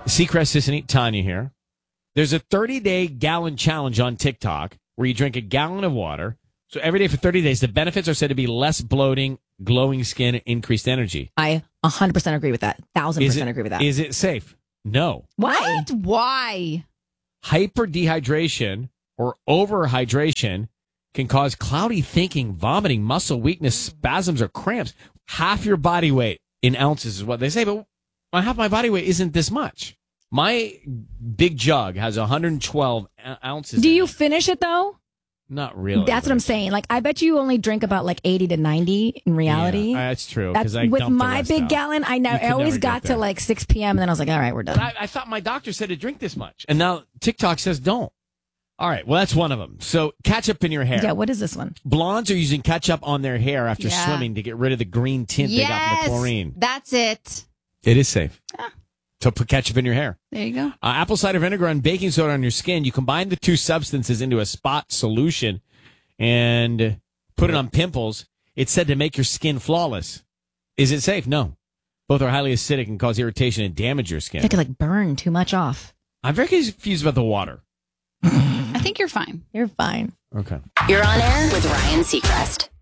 Seacrest Sissany, Tanya here. There's a 30-day gallon challenge on TikTok where you drink a gallon of water. So every day for 30 days, the benefits are said to be less bloating, glowing skin, increased energy. I 100% agree with that. 1,000% agree with that. Is it safe? No. Why? What? Why? Hyperdehydration or overhydration can cause cloudy thinking, vomiting, muscle weakness, spasms, or cramps. Half your body weight in ounces is what they say, but half my body weight isn't this much. My big jug has 112 ounces. Do you finish it, though? Not really. That's what I'm saying. Like, I bet you only drink about like 80 to 90 in reality. Yeah, that's true. That's, I with my big out. gallon, I always got to like 6 p.m. and then I was like, all right, we're done. But I thought my doctor said to drink this much. And now TikTok says don't. All right, well, that's one of them. So ketchup in your hair. Yeah, what is this one? Blondes are using ketchup on their hair after swimming to get rid of the green tint they got from the chlorine. That's it. It is safe. So put ketchup in your hair. There you go. Apple cider vinegar and baking soda on your skin. You combine the two substances into a spot solution and put it on pimples. It's said to make your skin flawless. Is it safe? No. Both are highly acidic and cause irritation and damage your skin. They could like burn too much off. I'm very confused about the water. I think you're fine. You're fine. Okay. You're on air with Ryan Seacrest.